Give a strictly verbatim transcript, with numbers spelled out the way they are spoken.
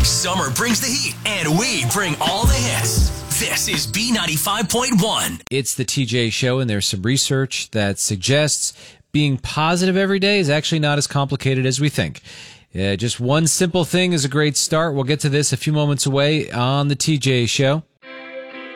Summer brings the heat, and we bring all the hits. This is B ninety-five point one. It's the T J Show, and there's some research that suggests being positive every day is actually not as complicated as we think. Uh, just one simple thing is a great start. We'll get to this a few moments away on the T J Show.